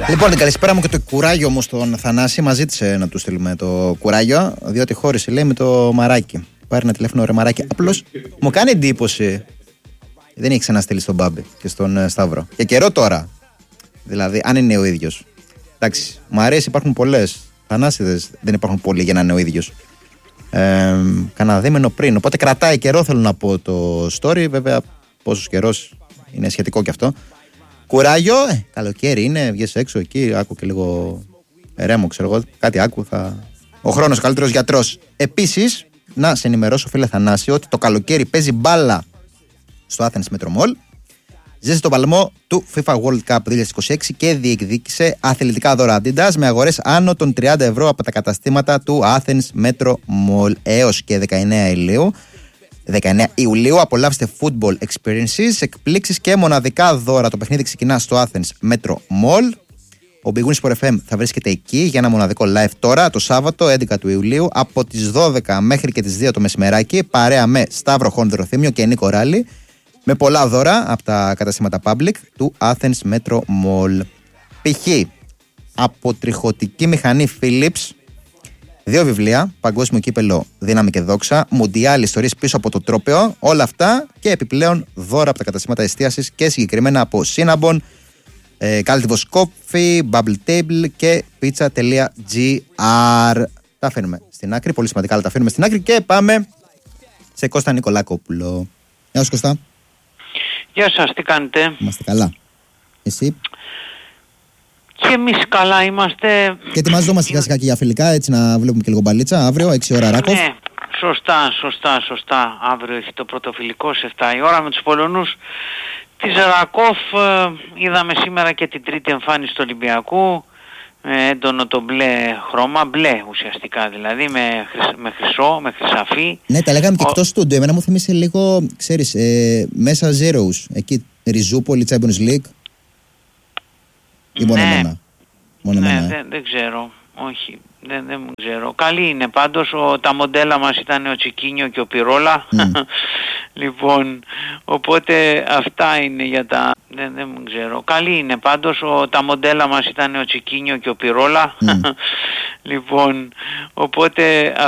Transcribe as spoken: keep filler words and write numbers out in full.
Λοιπόν, την καλησπέρα μου και το κουράγιο μου στον Θανάση. Μας ζήτησε να του στείλουμε το κουράγιο, διότι χώρισε, λέει, με το Μαράκι. Πάρει ένα τηλέφωνο, ρε Μαράκι. Απλώς μου κάνει εντύπωση. Δεν έχει ξαναστείλει στον Μπάμπη και στον Σταύρο. Για καιρό τώρα. Δηλαδή, αν είναι ο ίδιος. Εντάξει, μου αρέσει, υπάρχουν πολλές. Θανάσιδες δεν υπάρχουν πολλοί για να είναι ο ίδιος. Ε, Κανένα δίμηνο πριν. Οπότε κρατάει καιρό, θέλω να πω, το story. Βέβαια, πόσος καιρός είναι σχετικό κι αυτό. Κουράγιο, ε, καλοκαίρι είναι, βγες έξω εκεί, άκου και λίγο ρέμο, ξέρω εγώ, κάτι άκου, θα... Ο χρόνος καλύτερος γιατρός. Επίσης, να σε ενημερώσω, φίλε Θανάση, ότι το καλοκαίρι παίζει μπάλα στο Athens Metro Mall. Ζέσε τον παλμό του FIFA World Cup δύο χιλιάδες είκοσι έξι και διεκδίκησε αθλητικά δώρα Adidas με αγορές άνω των τριάντα ευρώ από τα καταστήματα του Athens Metro Mall έως και δεκαεννέα Ιουλίου. δεκαεννέα Ιουλίου απολαύστε football experiences, εκπλήξεις και μοναδικά δώρα. Το παιχνίδι ξεκινά στο Athens Metro Mall. Ο Big Win Sport εφ εμ θα βρίσκεται εκεί για ένα μοναδικό live τώρα, το Σάββατο έντεκα του Ιουλίου, από τις δώδεκα μέχρι και τις δύο το μεσημεράκι, παρέα με Σταύρο Χονδροθύμιο και Νίκο Ράλη, με πολλά δώρα από τα καταστήματα public του Athens Metro Mall. Π.χ. από τριχωτική μηχανή Philips, δύο βιβλία, Παγκόσμιο Κύπελο Δύναμη και Δόξα, Μουντιάλ Ιστορίες πίσω από το τρόπαιο, όλα αυτά και επιπλέον δώρα από τα καταστήματα εστίασης και συγκεκριμένα από Cinnabon, ε, Caltivos Coffee, Bubble Table και pizza.gr. Τα αφήνουμε στην άκρη, πολύ σημαντικά, αλλά τα αφήνουμε στην άκρη και πάμε σε Κώστα Νικολάκοπουλο. Γεια σου Κώστα. Γεια σας, τι κάνετε? Είμαστε καλά. Εσύ? Και εμείς καλά είμαστε. Και ετοιμαζόμαστε σιγά σιγά και για φιλικά, έτσι να βλέπουμε και λίγο μπαλίτσα. Αύριο, έξι ώρα Ράκοφ. Ναι, σωστά, σωστά, σωστά. Αύριο έχει το πρωτοφιλικό σε επτά η ώρα με τους Πολωνούς της Ράκοφ. Είδαμε σήμερα και την τρίτη εμφάνιση του Ολυμπιακού. Με έντονο το μπλε χρώμα, μπλε ουσιαστικά δηλαδή, με, χρυσ, με χρυσό, με χρυσαφί. Ναι, τα λέγαμε και εκτός στούντιο. Εμένα μου θυμίσε λίγο, ξέρεις, ε, μέσα Zeros. Εκεί, Ριζούπολη, Champions League. Ή μόνο ναι, εμένα. Μόνο ναι, εμένα, ε. δεν, δεν ξέρω. Όχι, δεν, δεν ξέρω. Καλή είναι πάντως. Ο, τα μοντέλα μας ήταν ο Τσικίνιο και ο Πυρόλα. Mm. Λοιπόν, οπότε αυτά είναι για τα... Δεν, δεν ξέρω. Καλή είναι πάντως. Ο, τα μοντέλα μας ήταν ο Τσικίνιο και ο Πυρόλα. Mm. Λοιπόν, οπότε...